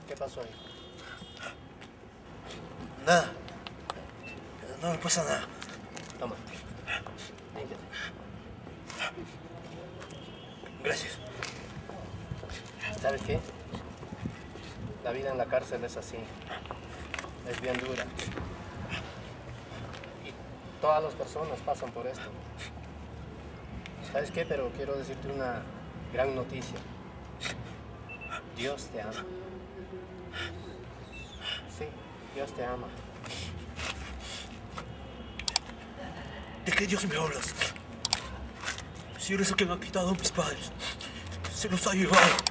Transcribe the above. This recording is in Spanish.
¿Qué pasó ahí? Nada. No me pasa nada. Toma. Límpiate. Gracias. ¿Sabes qué? La vida en la cárcel es así. Es bien dura. Y todas las personas pasan por esto. ¿Sabes qué? Pero quiero decirte una gran noticia. Dios te ama. Sí, Dios te ama. ¿De qué Dios me hablas? Si eres el que me ha quitado a mis padres, se los ha llevado.